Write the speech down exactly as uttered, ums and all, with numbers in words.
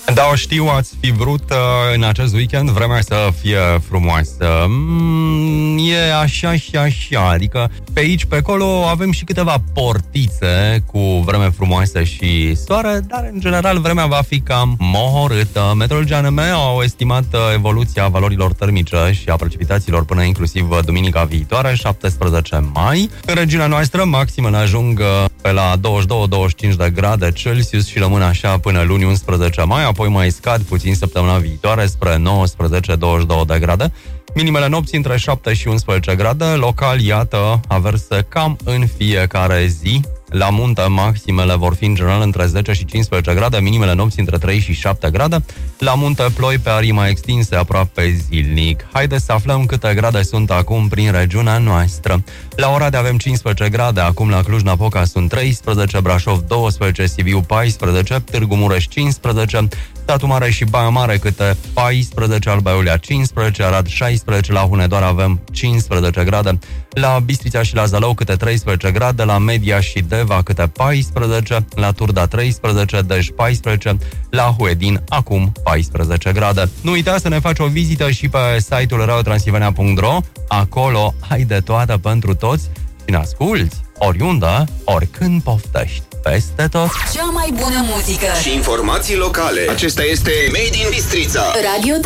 Da, o știu, ați fi vrut uh, în acest weekend vremea să fie frumoasă. Mm, e așa și așa, adică pe aici, pe acolo avem și câteva portițe cu vreme frumoasă și soare, dar în general vremea va fi cam mohorâtă. Meteorologii A N M au estimat uh, evoluția valorilor termice și a precipitațiilor până inclusiv uh, duminica viitoare, șaptesprezece mai. În regiunea noastră, maximele ajung uh, pe la douăzeci și doi douăzeci și cinci de grade Celsius și rămân așa până luni unsprezece mai, apoi mai scad puțin săptămâna viitoare spre nouăsprezece douăzeci și doi de grade. Minimele nopții între șapte și unsprezece grade, local, iată, averse cam în fiecare zi. La munte, maximele vor fi în general între zece și cincisprezece grade, minimele nopții între trei și șapte grade. La munte, ploi pe arii mai extinse aproape zilnic. Haideți să aflăm câte grade sunt acum prin regiunea noastră. La Oradea avem cincisprezece grade, acum la Cluj-Napoca sunt treisprezece, Brașov doisprezece, Sibiu paisprezece, Târgu Mureș cincisprezece, Satu Mare și Baia Mare câte paisprezece, Alba Iulia cincisprezece, Arad șaisprezece, la Hunedoara avem cincisprezece grade, la Bistrița și la Zalău câte treisprezece grade, la Media și Deva câte paisprezece, la Turda treisprezece, Dej paisprezece, la Huedin acum paisprezece grade. Nu uita să ne faci o vizită și pe site-ul radio transilvania punct ro, acolo ai de toate pentru toți și ne asculți oriunde, oricând poftești. Peste tot. Cea mai bună muzică și informații locale. Acesta este Made in Bistrița. Radio